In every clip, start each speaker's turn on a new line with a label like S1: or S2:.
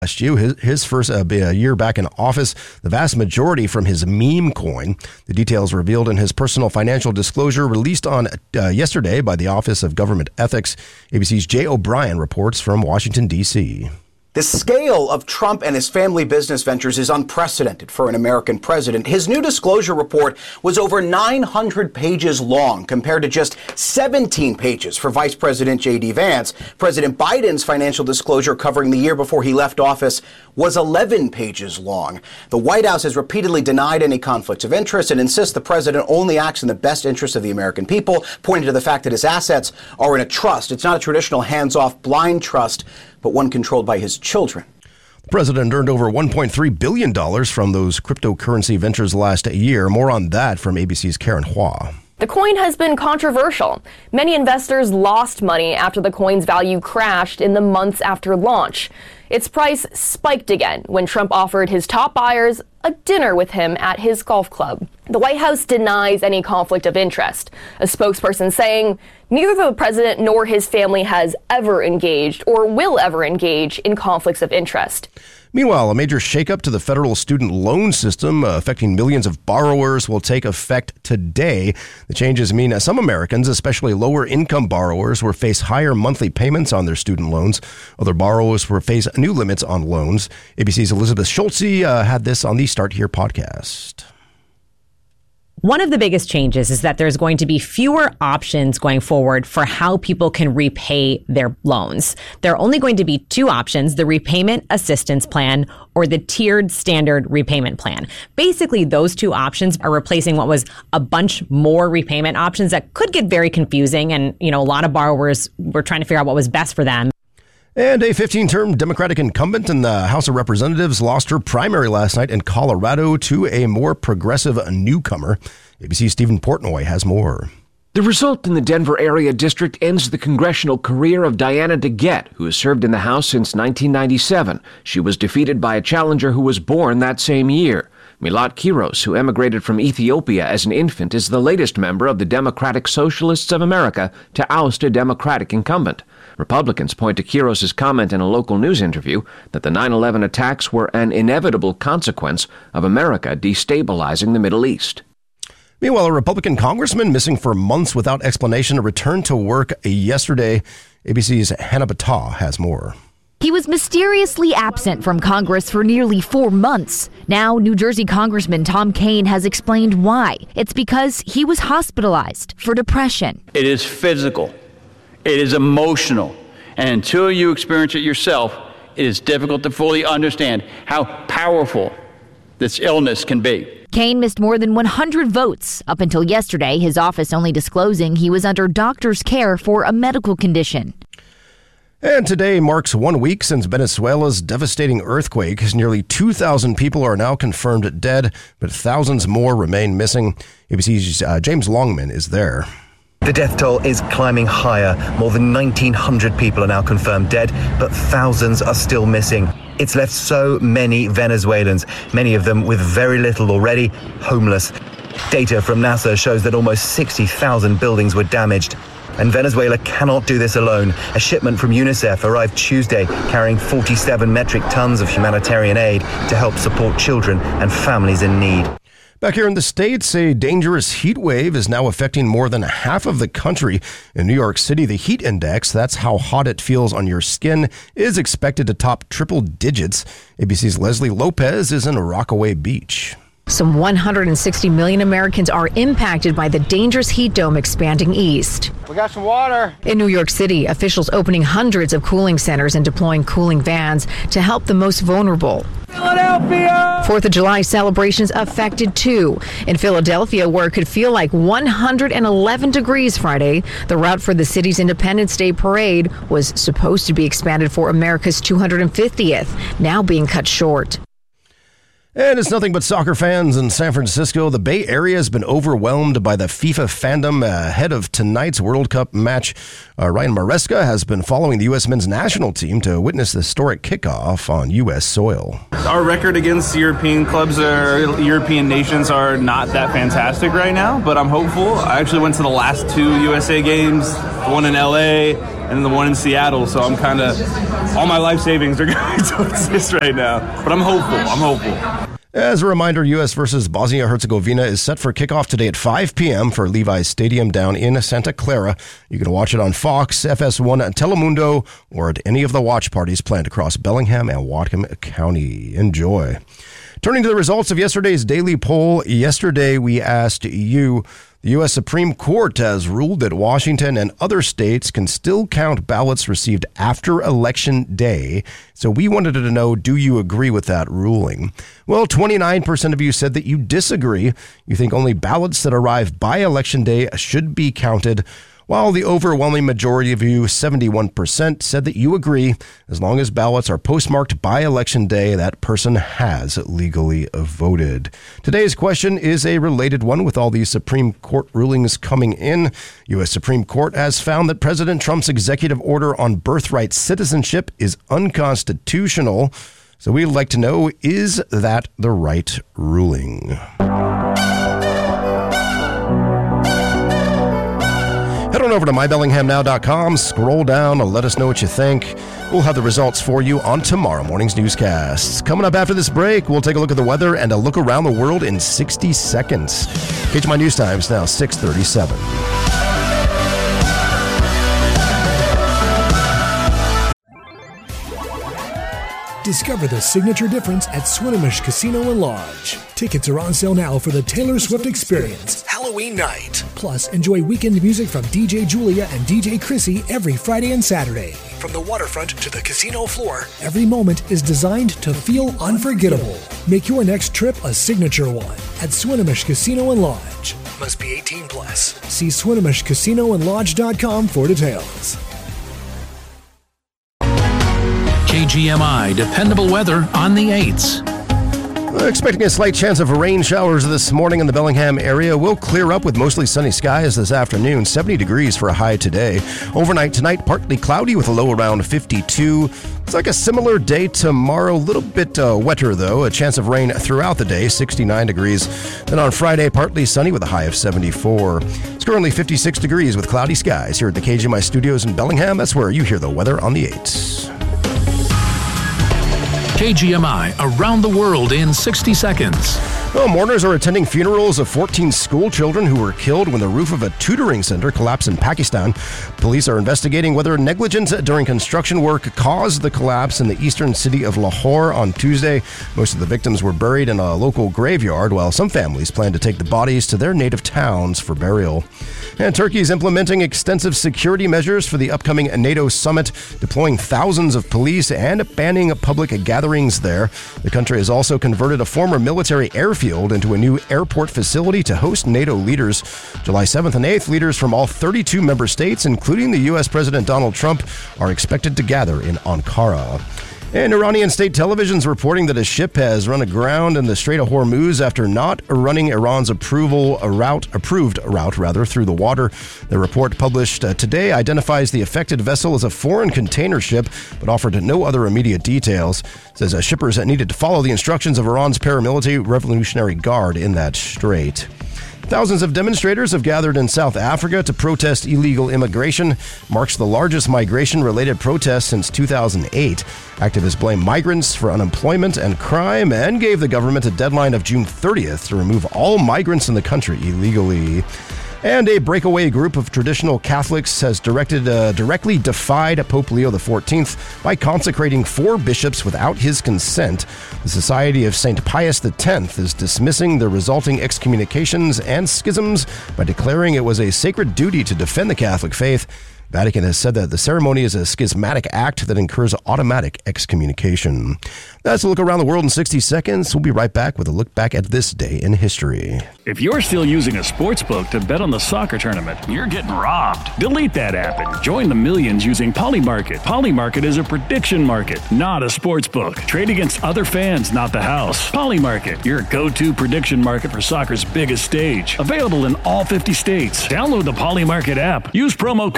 S1: His first year back in office, the vast majority from his meme coin. The details revealed in his personal financial disclosure released on yesterday by the Office of Government Ethics. ABC's Jay O'Brien reports from Washington, D.C.
S2: The scale of Trump and his family business ventures is unprecedented for an American president. His new disclosure report was over 900 pages long compared to just 17 pages for Vice President J.D. Vance. President Biden's financial disclosure covering the year before he left office was 11 pages long. The White House has repeatedly denied any conflicts of interest and insists the president only acts in the best interest of the American people, pointing to the fact that his assets are in a trust. It's not a traditional hands-off blind trust, but one controlled by his children.
S1: The president earned over $1.3 billion from those cryptocurrency ventures last year. More on that from ABC's Karen Hua.
S3: The coin has been controversial. Many investors lost money after the coin's value crashed in the months after launch. Its price spiked again when Trump offered his top buyers a dinner with him at his golf club. The White House denies any conflict of interest, a spokesperson saying neither the president nor his family has ever engaged or will ever engage in conflicts of interest.
S1: Meanwhile, a major shakeup to the federal student loan system affecting millions of borrowers will take effect today. The changes mean some Americans, especially lower-income borrowers, will face higher monthly payments on their student loans. Other borrowers will face new limits on loans. ABC's Elizabeth Schulze had this on the Start Here podcast.
S4: One of the biggest changes is that there's going to be fewer options going forward for how people can repay their loans. There are only going to be two options, the repayment assistance plan or the tiered standard repayment plan. Basically, those two options are replacing what was a bunch more repayment options that could get very confusing. And, a lot of borrowers were trying to figure out what was best for them.
S1: And a 15-term Democratic incumbent in the House of Representatives lost her primary last night in Colorado to a more progressive newcomer. ABC's Stephen Portnoy has more.
S5: The result in the Denver area district ends the congressional career of Diana DeGette, who has served in the House since 1997. She was defeated by a challenger who was born that same year. Milat Kiros, who emigrated from Ethiopia as an infant, is the latest member of the Democratic Socialists of America to oust a Democratic incumbent. Republicans point to Kiros' comment in a local news interview that the 9/11 attacks were an inevitable consequence of America destabilizing the Middle East.
S1: Meanwhile, a Republican congressman missing for months without explanation returned to work yesterday. ABC's Hannah Battah has more.
S6: He was mysteriously absent from Congress for nearly 4 months. Now, New Jersey Congressman Tom Kean has explained why. It's because he was hospitalized for depression.
S7: It is physical. It is emotional. And until you experience it yourself, it is difficult to fully understand how powerful this illness can be.
S6: Kean missed more than 100 votes. Up until yesterday, his office only disclosing he was under doctor's care for a medical condition.
S1: And today marks 1 week since Venezuela's devastating earthquake. Nearly 2,000 people are now confirmed dead, but thousands more remain missing. ABC's James Longman is there.
S8: The death toll is climbing higher. More than 1,900 people are now confirmed dead, but thousands are still missing. It's left so many Venezuelans, many of them with very little already, homeless. Data from NASA shows that almost 60,000 buildings were damaged. And Venezuela cannot do this alone. A shipment from UNICEF arrived Tuesday carrying 47 metric tons of humanitarian aid to help support children and families in need.
S1: Back here in the States, a dangerous heat wave is now affecting more than half of the country. In New York City, the heat index, that's how hot it feels on your skin, is expected to top triple digits. ABC's Leslie Lopez is in Rockaway Beach.
S9: Some 160 million Americans are impacted by the dangerous heat dome expanding east.
S10: We got some water.
S9: In New York City, officials opening hundreds of cooling centers and deploying cooling vans to help the most vulnerable.
S10: Philadelphia!
S9: 4th of July celebrations affected too. In Philadelphia, where it could feel like 111 degrees Friday, the route for the city's Independence Day parade was supposed to be expanded for America's 250th, now being cut short.
S1: And it's nothing but soccer fans in San Francisco. The Bay Area has been overwhelmed by the FIFA fandom ahead of tonight's World Cup match. Ryan Maresca has been following the U.S. men's national team to witness the historic kickoff on U.S. soil.
S11: Our record against European clubs or European nations are not that fantastic right now, but I'm hopeful. I actually went to the last 2 USA games, one in L.A., and the one in Seattle. So I'm kind of, all my life savings are going towards this right now. But I'm hopeful.
S1: As a reminder, U.S. versus Bosnia-Herzegovina is set for kickoff today at 5 p.m. for Levi's Stadium down in Santa Clara. You can watch it on Fox, FS1, Telemundo, or at any of the watch parties planned across Bellingham and Whatcom County. Enjoy. Turning to the results of yesterday's daily poll, yesterday we asked you, the U.S. Supreme Court has ruled that Washington and other states can still count ballots received after Election Day. So we wanted to know, do you agree with that ruling? Well, 29% of you said that you disagree. You think only ballots that arrive by Election Day should be counted, while the overwhelming majority of you, 71%, said that you agree. As long as ballots are postmarked by Election Day, that person has legally voted. Today's question is a related one with all these Supreme Court rulings coming in. U.S. Supreme Court has found that President Trump's executive order on birthright citizenship is unconstitutional. So we'd like to know, is that the right ruling? Head on over to mybellinghamnow.com, scroll down, and let us know what you think. We'll have the results for you on tomorrow morning's newscasts. Coming up after this break, we'll take a look at the weather and a look around the world in 60 seconds. KHMI News Time's now 6:37.
S12: Discover the signature difference at Swinomish Casino and Lodge. Tickets are on sale now for the Taylor Swift Experience, Halloween night. Plus, enjoy weekend music from DJ Julia and DJ Chrissy every Friday and Saturday. From the waterfront to the casino floor, every moment is designed to feel unforgettable. Make your next trip a signature one at Swinomish Casino and Lodge. Must be 18 plus. See SwinomishCasinoandLodge.com for details.
S13: KGMI dependable weather on the 8s.
S1: We're expecting a slight chance of rain showers this morning in the Bellingham area. We'll clear up with mostly sunny skies this afternoon. 70 degrees for a high today. Overnight tonight, partly cloudy with a low around 52. It's like a similar day tomorrow. A little bit wetter, though. A chance of rain throughout the day, 69 degrees. Then on Friday, partly sunny with a high of 74. It's currently 56 degrees with cloudy skies here at the KGMI studios in Bellingham. That's where you hear the weather on the 8s.
S13: KGMI around the world in 60 seconds.
S1: Well, mourners are attending funerals of 14 school children who were killed when the roof of a tutoring center collapsed in Pakistan. Police are investigating whether negligence during construction work caused the collapse in the eastern city of Lahore on Tuesday. Most of the victims were buried in a local graveyard, while some families plan to take the bodies to their native towns for burial. And Turkey is implementing extensive security measures for the upcoming NATO summit, deploying thousands of police and banning public gatherings there. The country has also converted a former military airfield into a new airport facility to host NATO leaders. July 7th and 8th, leaders from all 32 member states, including the U.S. President Donald Trump, are expected to gather in Ankara. And Iranian state television is reporting that a ship has run aground in the Strait of Hormuz after not running Iran's approved route through the water. The report published today identifies the affected vessel as a foreign container ship, but offered no other immediate details. It says shippers needed to follow the instructions of Iran's paramilitary Revolutionary Guard in that strait. Thousands of demonstrators have gathered in South Africa to protest illegal immigration. Marks the largest migration-related protest since 2008. Activists blame migrants for unemployment and crime and gave the government a deadline of June 30th to remove all migrants in the country illegally. And a breakaway group of traditional Catholics has directly defied Pope Leo XIV by consecrating 4 bishops without his consent. The Society of St. Pius X is dismissing the resulting excommunications and schisms by declaring it was a sacred duty to defend the Catholic faith. Vatican has said that the ceremony is a schismatic act that incurs automatic excommunication. That's a look around the world in 60 seconds. We'll be right back with a look back at this day in history.
S14: If you're still using a sports book to bet on the soccer tournament, you're getting robbed. Delete that app and join the millions using Polymarket. Polymarket is a prediction market, not a sports book. Trade against other fans, not the house. Polymarket, your go-to prediction market for soccer's biggest stage. Available in all 50 states. Download the Polymarket app. Use promo code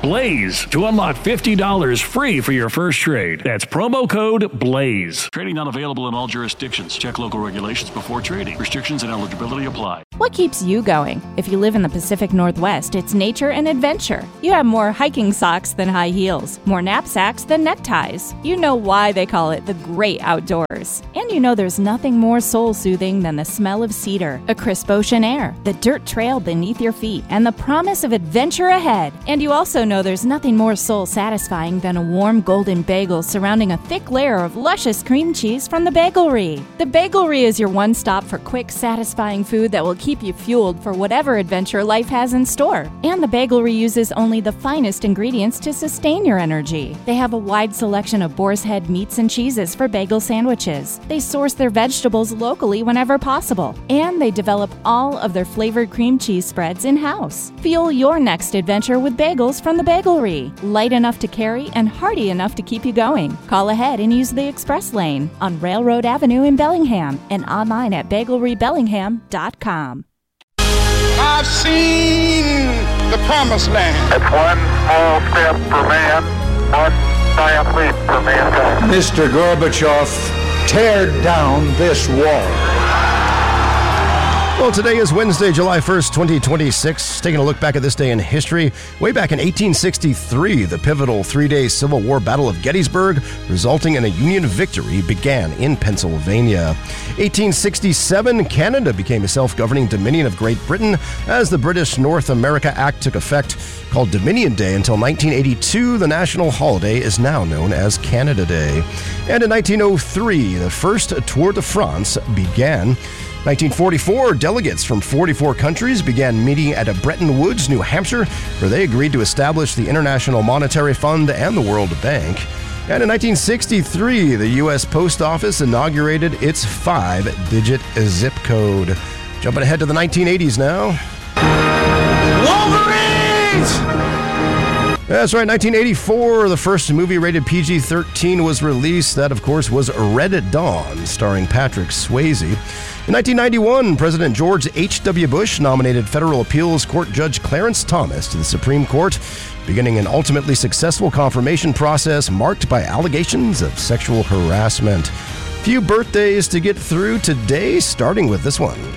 S14: BLAZE to unlock $50 free for your first trade. That's promo code BLAZE. Trading not available in all jurisdictions. Check local regulations before trading. Restrictions and eligibility apply.
S15: What keeps you going? If you live in the Pacific Northwest, it's nature and adventure. You have more hiking socks than high heels, more knapsacks than neckties. You know why they call it the great outdoors. And you know there's nothing more soul-soothing than the smell of cedar, a crisp ocean air, the dirt trail beneath your feet, and the promise of adventure ahead. And you also know there's nothing more soul-satisfying than a warm golden bagel surrounding a thick layer of luscious cream cheese from the Bagelry. The Bagelry is your one stop for quick, satisfying food that will keep you fueled for whatever adventure life has in store. And the Bagelry uses only the finest ingredients to sustain your energy. They have a wide selection of boar's head meats and cheeses for bagel sandwiches. They source their vegetables locally whenever possible. And they develop all of their flavored cream cheese spreads in-house. Fuel your next adventure with bagels from the Bagelry. Light enough to carry and hearty enough to keep you going. Call ahead and use the express lane on Railroad Avenue in Bellingham and online at bagelrybellingham.com.
S10: I've seen the promised land.
S16: It's one small step for man, one giant leap for mankind.
S17: Mr. Gorbachev, tear down this wall.
S1: Well, today is Wednesday, July 1st, 2026. Taking a look back at this day in history. Way back in 1863, the pivotal three-day Civil War Battle of Gettysburg, resulting in a Union victory, began in Pennsylvania. 1867, Canada became a self-governing dominion of Great Britain as the British North America Act took effect. Called Dominion Day until 1982, the national holiday is now known as Canada Day. And in 1903, the first Tour de France began. 1944, delegates from 44 countries began meeting at Bretton Woods, New Hampshire, where they agreed to establish the International Monetary Fund and the World Bank. And in 1963, the U.S. Post Office inaugurated its 5-digit zip code. Jumping ahead to the 1980s now.
S10: Wolverines!
S1: That's right, 1984, the first movie rated PG-13 was released. That, of course, was Red Dawn, starring Patrick Swayze. In 1991, President George H.W. Bush nominated federal appeals court Judge Clarence Thomas to the Supreme Court, beginning an ultimately successful confirmation process marked by allegations of sexual harassment. Few birthdays to get through today, starting with this one.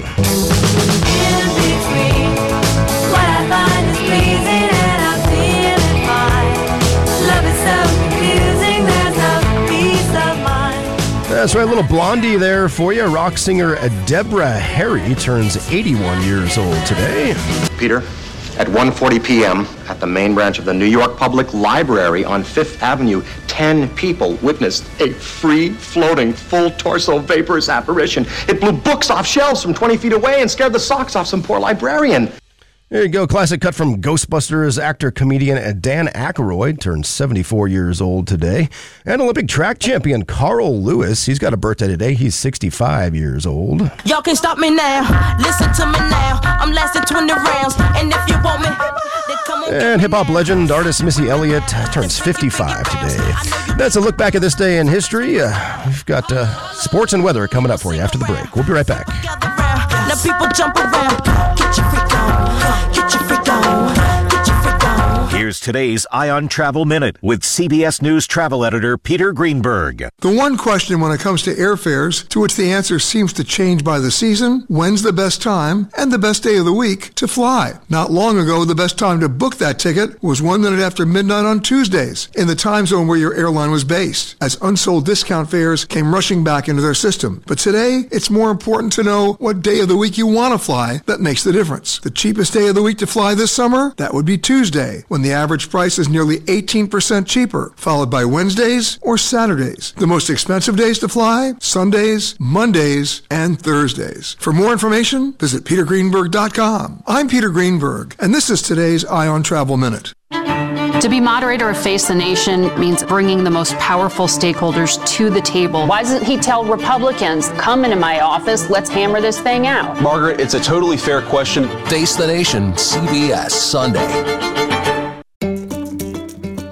S1: That's right, a little Blondie there for you. Rock singer Deborah Harry turns 81 years old today.
S18: Peter, at 1:40 p.m. at the main branch of the New York Public Library on 5th Avenue, 10 people witnessed a free-floating, full-torso vaporous apparition. It blew books off shelves from 20 feet away and scared the socks off some poor librarian.
S1: There you go. Classic cut from Ghostbusters. Actor-comedian Dan Aykroyd turned 74 years old today. And Olympic track champion Carl Lewis, he's got a birthday today. He's 65 years old.
S19: Y'all can stop me now. Listen to me now. I'm lasting 20 rounds. And if you want me, then come on.
S1: And hip-hop legend, artist Missy Elliott turns 55 today. That's a look back at this day in history. We've got sports and weather coming up for you after the break. We'll be right back.
S19: Now people jump around. Get your freak on. Get your freak on. Get your freak on.
S20: Here's today's Ion Travel Minute with CBS News travel editor Peter Greenberg.
S21: The one question when it comes to airfares, to which the answer seems to change by the season, when's the best time and the best day of the week to fly? Not long ago, the best time to book that ticket was 1 minute after midnight on Tuesdays, in the time zone where your airline was based, as unsold discount fares came rushing back into their system. But today, it's more important to know what day of the week you want to fly that makes the difference. The cheapest day of the week to fly this summer? That would be Tuesday, when the average price is nearly 18% cheaper, followed by Wednesdays or Saturdays. The most expensive days to fly? Sundays, Mondays, and Thursdays. For more information, visit petergreenberg.com. I'm Peter Greenberg, and this is today's Ion Travel Minute.
S22: To be moderator of Face the Nation means bringing the most powerful stakeholders to the table. Why doesn't he tell Republicans, come into my office, let's hammer this thing out?
S23: Margaret, it's a totally fair question.
S24: Face the Nation, CBS, Sunday.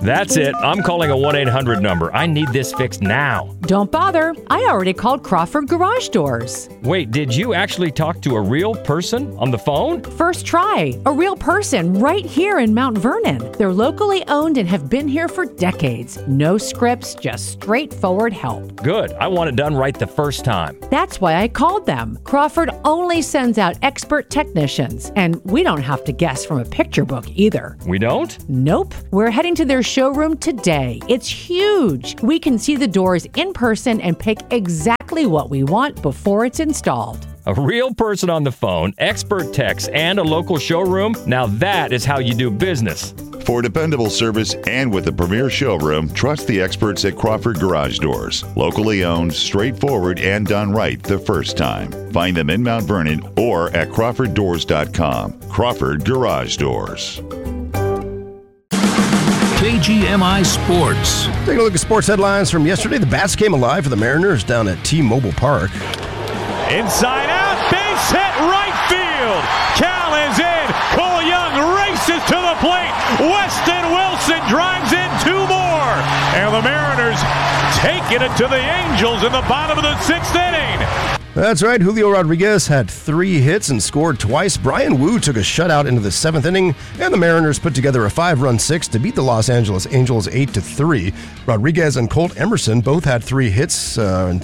S2: That's it. I'm calling a 1-800 number. I need this fixed now.
S3: Don't bother. I already called Crawford Garage Doors.
S2: Wait, did you actually talk to a real person on the phone?
S3: First try. A real person right here in Mount Vernon. They're locally owned and have been here for decades. No scripts, just straightforward help.
S2: Good. I want it done right the first time.
S3: That's why I called them. Crawford only sends out expert technicians, and we don't have to guess from a picture book either.
S2: We don't?
S3: Nope. We're heading to their showroom today. It's huge. We can see the doors in person and pick exactly what we want before it's installed.
S2: A real person on the phone, expert techs, and a local showroom? Now that is how you do business.
S23: For dependable service and with a premier showroom, trust the experts at Crawford Garage Doors. Locally owned, straightforward, and done right the first time. Find them in Mount Vernon or at crawforddoors.com. Crawford Garage Doors.
S13: KGMI Sports.
S1: Take a look at sports headlines from yesterday. The Bats came alive for the Mariners down at T-Mobile Park.
S24: Inside out, base hit, right field. Cal is in. Cole Young races to the plate. Weston Wilson drives in 2 more. And the Mariners taking it to the Angels in the bottom of the 6th inning.
S1: That's right. Julio Rodriguez had 3 hits and scored twice. Brian Wu took a shutout into the 7th inning, and the Mariners put together a 5-run 6 to beat the Los Angeles Angels 8-3. Rodriguez and Colt Emerson both had 3 hits in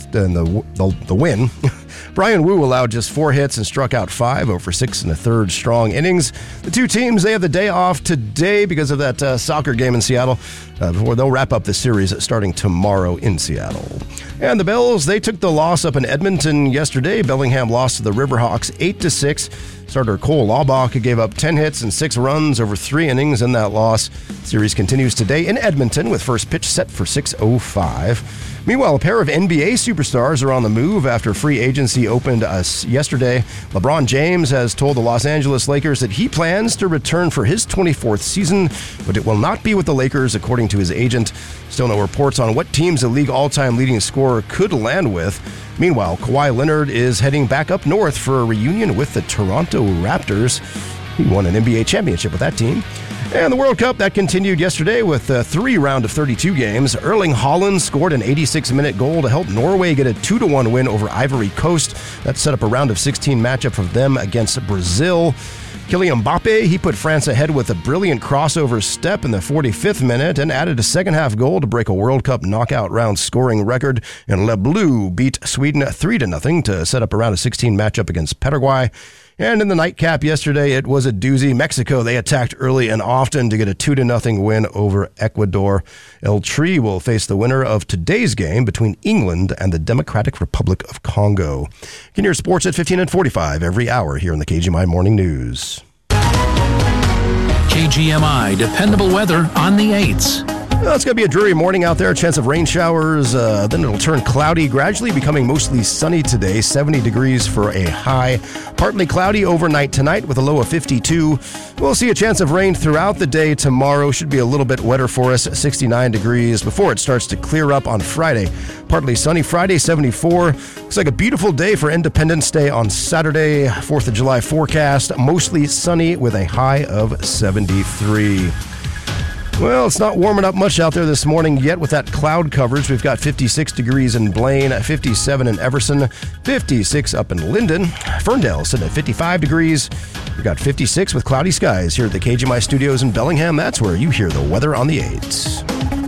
S1: the win. Brian Wu allowed just 4 hits and struck out 5 over 6 1/3 strong innings. The two teams, they have the day off today because of that soccer game in Seattle, before they'll wrap up the series starting tomorrow in Seattle. And the Bells, they took the loss up in Edmonton yesterday. Bellingham lost to the Riverhawks 8-6. Starter Cole Laubach gave up 10 hits and 6 runs over 3 innings in that loss. Series continues today in Edmonton with first pitch set for 6:05. Meanwhile, a pair of NBA superstars are on the move after free agency opened yesterday. LeBron James has told the Los Angeles Lakers that he plans to return for his 24th season, but it will not be with the Lakers, according to his agent. Still no reports on what teams the league all-time leading scorer could land with. Meanwhile, Kawhi Leonard is heading back up north for a reunion with the Toronto Raptors. He won an NBA championship with that team. And the World Cup, that continued yesterday with 3 round of 32 games. Erling Haaland scored an 86-minute goal to help Norway get a 2-1 win over Ivory Coast. That set up a round of 16 matchup for them against Brazil. Kylian Mbappe, he put France ahead with a brilliant crossover step in the 45th minute and added a second-half goal to break a World Cup knockout round scoring record. And Le Bleu beat Sweden 3-0 to set up a round of 16 matchup against Paraguay. And in the nightcap yesterday, it was a doozy. Mexico, they attacked early and often to get a 2-0 win over Ecuador. El Tri will face the winner of today's game between England and the Democratic Republic of Congo. You can hear sports at 15 and 45 every hour here in the KGMI Morning News.
S13: KGMI, dependable weather on the 8s.
S1: Well, it's going to be a dreary morning out there. A chance of rain showers. Then it'll turn cloudy, gradually becoming mostly sunny today. 70 degrees for a high. Partly cloudy overnight tonight with a low of 52. We'll see a chance of rain throughout the day tomorrow. Should be a little bit wetter for us. 69 degrees before it starts to clear up on Friday. Partly sunny Friday, 74. Looks like a beautiful day for Independence Day on Saturday. 4th of July forecast. Mostly sunny with a high of 73. Well, it's not warming up much out there this morning yet with that cloud coverage. We've got 56 degrees in Blaine, 57 in Everson, 56 up in Linden. Ferndale sitting at 55 degrees. We've got 56 with cloudy skies here at the KGMI studios in Bellingham. That's where you hear the weather on the 8s.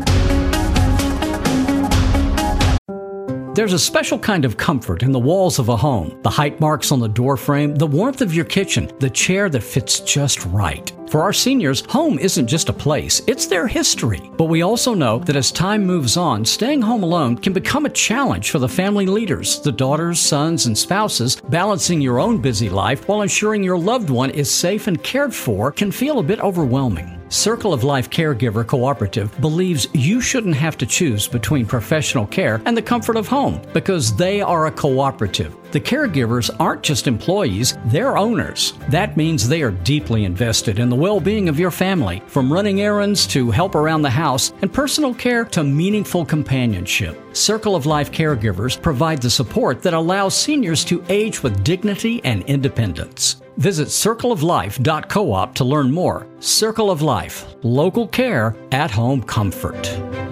S25: There's a special kind of comfort in the walls of a home. The height marks on the door frame, the warmth of your kitchen, the chair that fits just right. For our seniors, home isn't just a place, it's their history. But we also know that as time moves on, staying home alone can become a challenge for the family leaders, the daughters, sons, and spouses. Balancing your own busy life while ensuring your loved one is safe and cared for can feel a bit overwhelming. Circle of Life Caregiver Cooperative believes you shouldn't have to choose between professional care and the comfort of home because they are a cooperative. The caregivers aren't just employees, they're owners. That means they are deeply invested in the well-being of your family, from running errands to help around the house and personal care to meaningful companionship. Circle of Life Caregivers provide the support that allows seniors to age with dignity and independence. Visit circleoflife.coop to learn more. Circle of Life, local care, at-home comfort.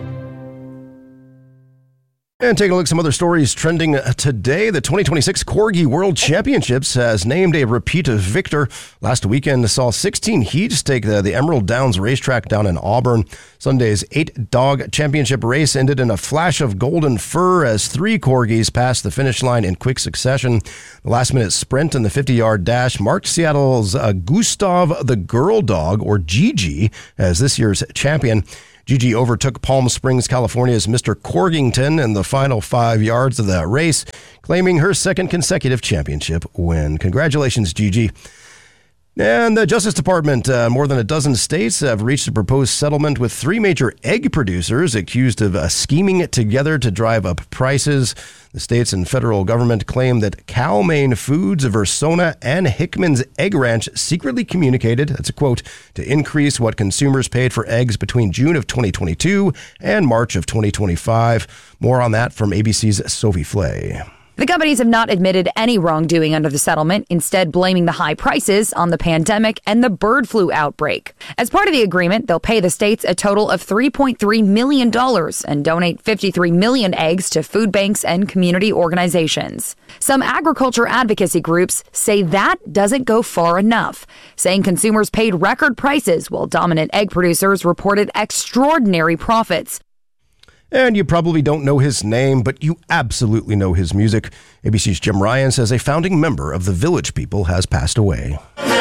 S1: And taking a look at some other stories trending today. The 2026 Corgi World Championships has named a repeat victor. Last weekend saw 16 heats take the Emerald Downs racetrack down in Auburn. Sunday's 8-dog championship race ended in a flash of golden fur as 3 Corgis passed the finish line in quick succession. The last-minute sprint and the 50-yard dash marked Seattle's Gustav the Girl Dog, or Gigi, as this year's champion. Gigi overtook Palm Springs, California's Mr. Corgington in the final 5 yards of that race, claiming her second consecutive championship win. Congratulations, Gigi. And the Justice Department, more than a dozen states have reached a proposed settlement with 3 major egg producers accused of scheming together to drive up prices. The states and federal government claim that Cal-Maine Foods, Versona, and Hickman's Egg Ranch secretly communicated, that's a quote, to increase what consumers paid for eggs between June of 2022 and March of 2025. More on that from ABC's Sophie Flay.
S4: The companies have not admitted any wrongdoing under the settlement, instead blaming the high prices on the pandemic and the bird flu outbreak. As part of the agreement, they'll pay the states a total of $3.3 million and donate 53 million eggs to food banks and community organizations. Some agriculture advocacy groups say that doesn't go far enough, saying consumers paid record prices while dominant egg producers reported extraordinary profits.
S1: And you probably don't know his name, but you absolutely know his music. ABC's Jim Ryan says a founding member of the Village People has passed away.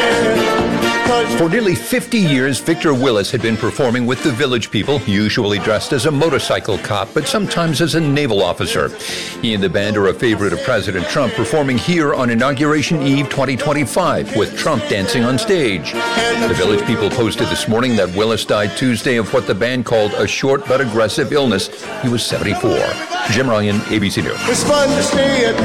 S5: For nearly 50 years, Victor Willis had been performing with the Village People, usually dressed as a motorcycle cop, but sometimes as a naval officer. He and the band are a favorite of President Trump, performing here on Inauguration Eve 2025, with Trump dancing on stage. The Village People posted this morning that Willis died Tuesday of what the band called a short but aggressive illness. He was 74. Jim Ryan, ABC News.
S6: It's fun to stay at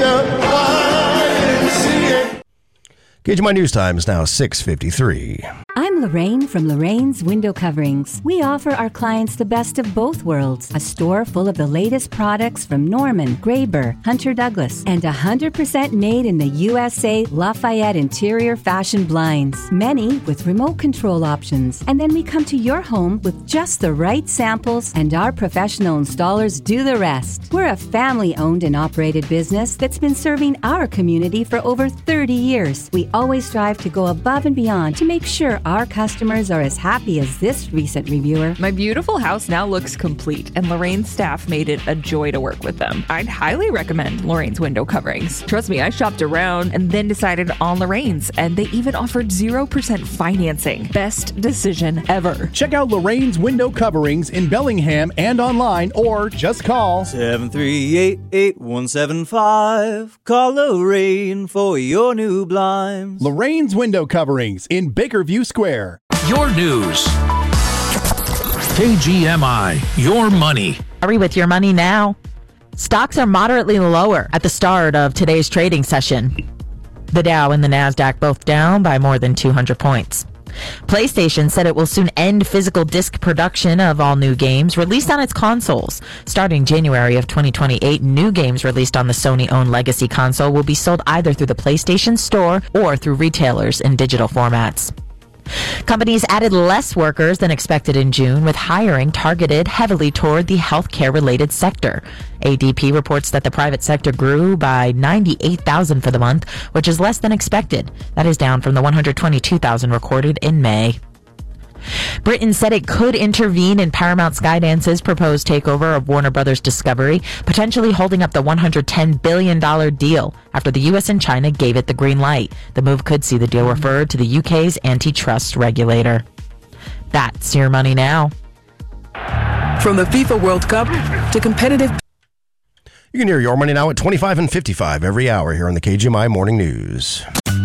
S6: the YMCA.
S1: KGMI News Time is now 6:53.
S7: I'm Lorraine from Lorraine's Window Coverings. We offer our clients the best of both worlds. A store full of the latest products from Norman, Graber, Hunter Douglas, and 100% made in the USA Lafayette interior fashion blinds. Many with remote control options. And then we come to your home with just the right samples, and our professional installers do the rest. We're a family-owned and operated business that's been serving our community for over 30 years. We always strive to go above and beyond to make sure our customers are as happy as this recent reviewer.
S8: My beautiful house now looks complete, and Lorraine's staff made it a joy to work with them. I'd highly recommend Lorraine's Window Coverings. Trust me, I shopped around and then decided on Lorraine's, and they even offered 0% financing. Best decision ever.
S26: Check out Lorraine's Window Coverings in Bellingham and online, or just call
S27: 738-8175. Call Lorraine for your new blinds.
S26: Lorraine's Window Coverings in Bakerview Square.
S13: Your news. KGMI, your money.
S28: Hurry with your money now. Stocks are moderately lower at the start of today's trading session. The Dow and the NASDAQ both down by more than 200 points. PlayStation said it will soon end physical disc production of all new games released on its consoles. Starting January of 2028, new games released on the Sony-owned legacy console will be sold either through the PlayStation Store or through retailers in digital formats. Companies added less workers than expected in June, with hiring targeted heavily toward the healthcare-related sector. ADP reports that the private sector grew by 98,000 for the month, which is less than expected. That is down from the 122,000 recorded in May. Britain said it could intervene in Paramount Skydance's proposed takeover of Warner Brothers Discovery, potentially holding up the $110 billion deal after the U.S. and China gave it the green light. The move could see the deal referred to the UK's antitrust regulator. That's your money now.
S29: From the FIFA World Cup to competitive...
S1: You can hear Your Money Now at 25 and 55 every hour here on the KGMI Morning News.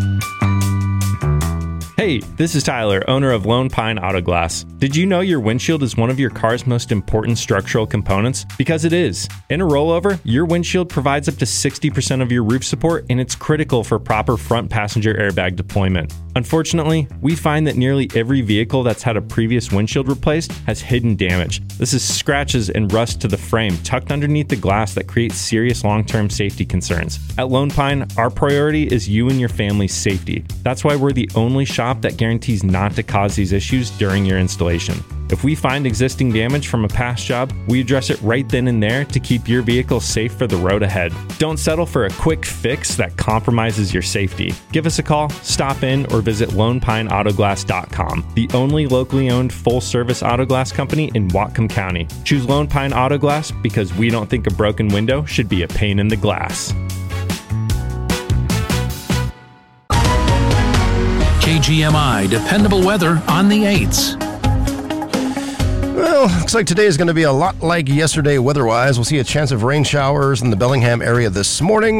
S30: Hey, this is Tyler, owner of Lone Pine Auto Glass. Did you know your windshield is one of your car's most important structural components? Because it is. In a rollover, your windshield provides up to 60% of your roof support, and it's critical for proper front passenger airbag deployment. Unfortunately, we find that nearly every vehicle that's had a previous windshield replaced has hidden damage. This is scratches and rust to the frame tucked underneath the glass that creates serious long-term safety concerns. At Lone Pine, our priority is you and your family's safety. That's why we're the only shop that guarantees not to cause these issues during your installation. If we find existing damage from a past job, we address it right then and there to keep your vehicle safe for the road ahead. Don't settle for a quick fix that compromises your safety. Give us a call, stop in, or visit LonePineAutoglass.com, the only locally owned full-service auto glass company in Whatcom County. Choose Lone Pine Auto Glass because we don't think a broken window should be a pain in the glass.
S13: KGMI dependable weather on the 8s.
S1: Well, looks like today is going to be a lot like yesterday weather-wise. We'll see a chance of rain showers in the Bellingham area this morning.